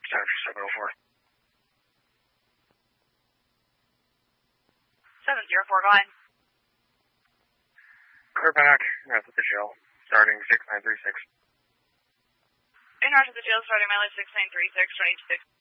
Center for 704. 704, go ahead. Clear back, north of the jail, starting 6936. In north of the jail, starting mileage 6936, 26.